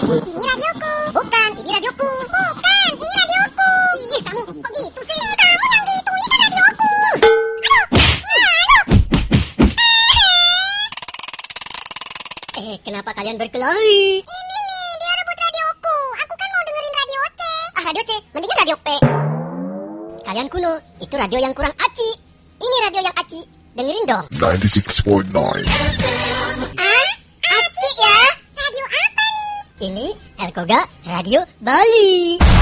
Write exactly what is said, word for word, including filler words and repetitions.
Ini radioku. Bukan, ini radioku. Bukan, ini radioku. Ih, kamu kok gitu sih? Kamu yang gitu, ini kan radioku. Aduh, aduh. Eh, kenapa kalian berkelahi? Ini nih, dia rebut radioku. Aku kan mau dengerin radio C. Ah, radio C, mendingan radio P. Kalian kuno, itu radio yang kurang aci. Ini radio yang aci, dengerin dong. ninety-six point nine. Ah, aci ya? Radio apa nih? Ini Elkoga Radio Bali.